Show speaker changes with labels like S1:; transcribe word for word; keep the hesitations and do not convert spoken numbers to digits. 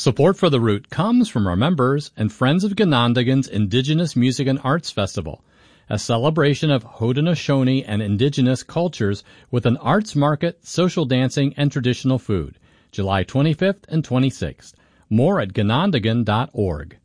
S1: Support for The Root comes from our members and friends of Ganondagan's Indigenous Music and Arts Festival, a celebration of Haudenosaunee and indigenous cultures with an arts market, social dancing, and traditional food, July twenty-fifth and twenty-sixth. More at ganondagan dot org.